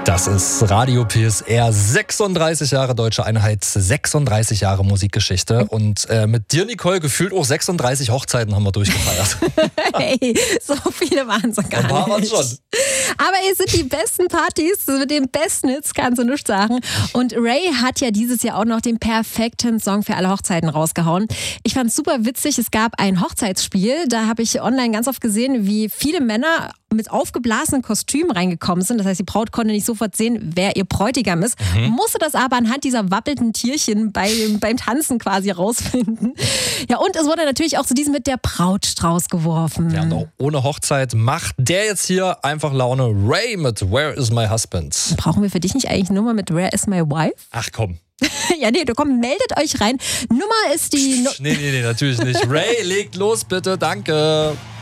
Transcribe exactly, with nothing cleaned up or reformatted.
Das ist Radio P S R, sechsunddreißig Jahre Deutsche Einheit, sechsunddreißig Jahre Musikgeschichte und äh, mit dir, Nicole, gefühlt auch sechsunddreißig Hochzeiten haben wir durchgefeiert. Hey, so viele waren es gar Ein paar waren nicht. schon. Aber es sind die besten Partys mit den besten Hits, kannst du nicht sagen. Und Ray hat ja dieses Jahr auch noch den perfekten Song für alle Hochzeiten rausgehauen. Ich fand es super witzig, es gab ein Hochzeitsspiel, da habe ich online ganz oft gesehen, wie viele Männer mit aufgeblasenen Kostümen reingekommen sind. Das heißt, die Braut konnte nicht sofort sehen, wer ihr Bräutigam ist, mhm. musste das aber anhand dieser wappelnden Tierchen bei, beim Tanzen quasi rausfinden. Ja, und es wurde natürlich auch zu diesem mit der Brautstrauß geworfen. Ja, no, ohne Hochzeit macht der jetzt hier einfach Laune. Ray mit Where is my husband? Brauchen wir für dich nicht eigentlich nur mal mit Where is my wife? Ach komm. Ja, nee, du komm, meldet euch rein. Nummer ist die... Psst, nee, nee, nee, natürlich nicht. Ray, legt los bitte, danke.